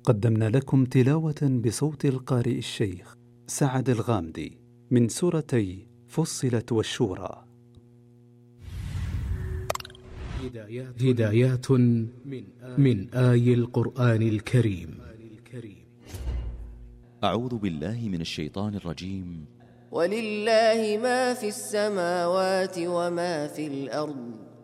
قدمنا لكم تلاوة بصوت القارئ الشيخ سعد الغامدي من سورتي فصلت والشورى. هدايات من آي القرآن الكريم. أعوذ بالله من الشيطان الرجيم. ولله ما في السماوات وما في الأرض